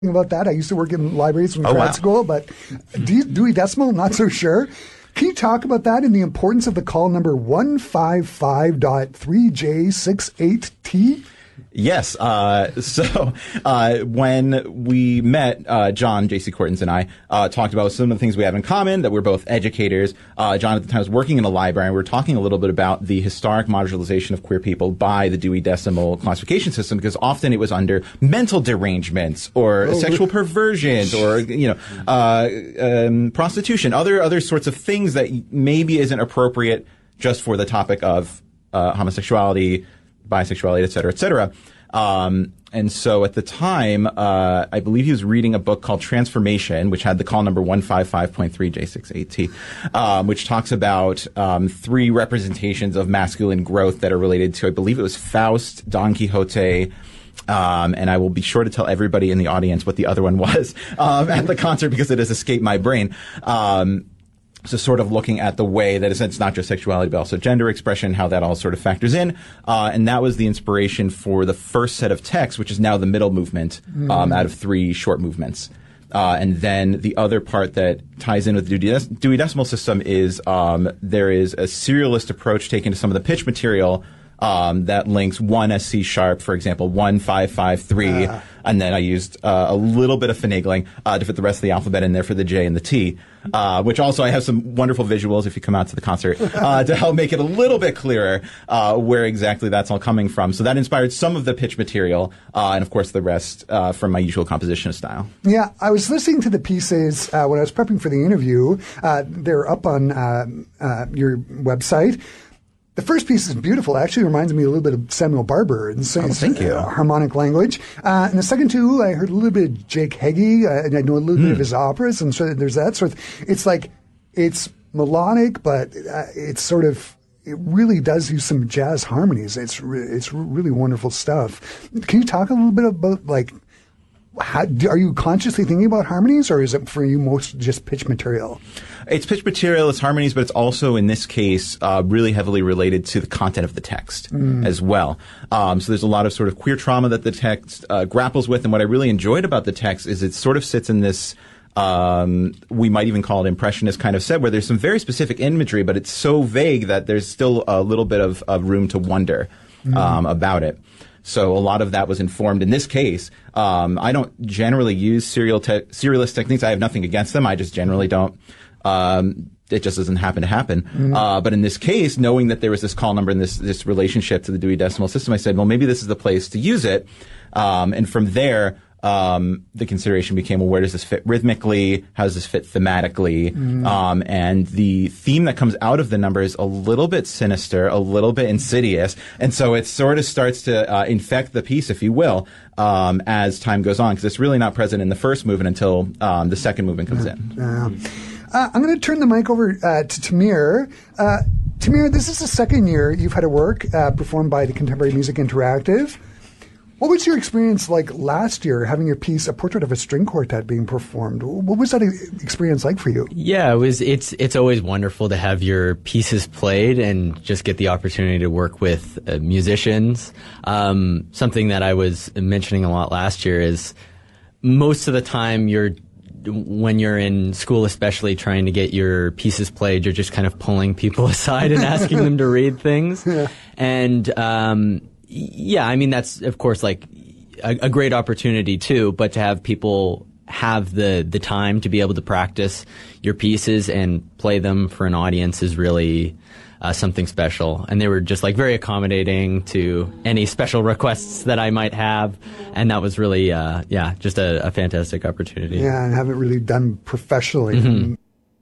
about that. I used to work in libraries in grad wow. school, but Dewey Decimal, not so sure. Can you talk about that and the importance of the call number 155.3J68T? Yes. So when we met, John, J.C. Courtens, and I talked about some of the things we have in common, that we're both educators. John at the time was working in a library, and we were talking a little bit about the historic marginalization of queer people by the Dewey Decimal classification system, because often it was under mental derangements or sexual perversions or, prostitution, other sorts of things that maybe isn't appropriate just for the topic of homosexuality, bisexuality, et cetera, et cetera. And so at the time, I believe he was reading a book called Transformation, which had the call number 155.3J68T, which talks about 3 representations of masculine growth that are related to, I believe it was Faust, Don Quixote, and I will be sure to tell everybody in the audience what the other one was at the concert because it has escaped my brain. So sort of looking at the way that it's not just sexuality, but also gender expression, how that all sort of factors in. And that was the inspiration for the first set of texts, which is now the middle movement, out of 3 short movements. And then the other part that ties in with the Dewey Decimal System is there is a serialist approach taken to some of the pitch material that links 1 as C sharp, for example, 1553, and then I used a little bit of finagling to fit the rest of the alphabet in there for the J and the T, which also I have some wonderful visuals if you come out to the concert to help make it a little bit clearer where exactly that's all coming from. So that inspired some of the pitch material, and of course the rest from my usual composition style. Yeah, I was listening to the pieces when I was prepping for the interview. They're up on your website. The first piece is beautiful. It actually reminds me a little bit of Samuel Barber and thank you. Harmonic language. And the second 2, I heard a little bit of Jake Heggie, and I know a little bit of his operas, and so there's that sort of. It's like it's melodic, but it's sort of. It really does use some jazz harmonies. It's really wonderful stuff. Can you talk a little bit about are you consciously thinking about harmonies, or is it for you most just pitch material? It's pitch material, it's harmonies, but it's also, in this case, really heavily related to the content of the text as well. So there's a lot of sort of queer trauma that the text grapples with, and what I really enjoyed about the text is it sort of sits in this we might even call it impressionist kind of set, where there's some very specific imagery, but it's so vague that there's still a little bit of room to wonder about it. So a lot of that was informed. In this case, I don't generally use serialist techniques. I have nothing against them. I just generally don't. It just doesn't happen to happen. But in this case, knowing that there was this call number and this relationship to the Dewey Decimal System, I said, well, maybe this is the place to use it. And from there, the consideration became, well, where does this fit rhythmically? How does this fit thematically? And the theme that comes out of the number is a little bit sinister, a little bit insidious. And so it sort of starts to infect the piece, if you will, as time goes on, because it's really not present in the first movement until the second movement comes in. I'm going to turn the mic over to Tamir. Tamir, this is the second year you've had a work performed by the Contemporary Music Interactive. What was your experience like last year, having your piece, A Portrait of a String Quartet, being performed? What was that experience like for you? Yeah, it's always wonderful to have your pieces played and just get the opportunity to work with musicians. Something that I was mentioning a lot last year is most of the time when you're in school, especially trying to get your pieces played, you're just kind of pulling people aside and asking them to read things. Yeah. And yeah, I mean, that's, of course, like a great opportunity, too. But to have people have the time to be able to practice your pieces and play them for an audience is really something special. And they were just like very accommodating to any special requests that I might have. And that was really, just a fantastic opportunity. Yeah, and have it really done professionally. Mm-hmm.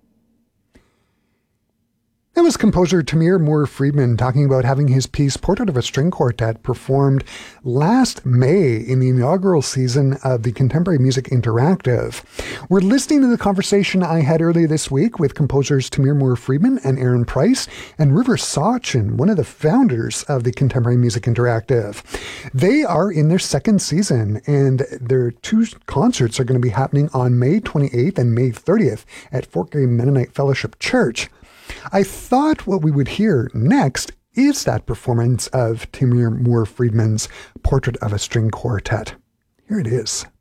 That was composer Tamir Moore Friedman talking about having his piece Portrait of a String Quartet performed last May in the inaugural season of the Contemporary Music Interactive. We're listening to the conversation I had earlier this week with composers Tamir Moore Friedman and Aaron Price and River Sachin, one of the founders of the Contemporary Music Interactive. They are in their second season, and their 2 concerts are going to be happening on May 28th and May 30th at Fort Garry Mennonite Fellowship Church. I thought what we would hear next is that performance of Tamir Moore Friedman's Portrait of a String Quartet. Here it is.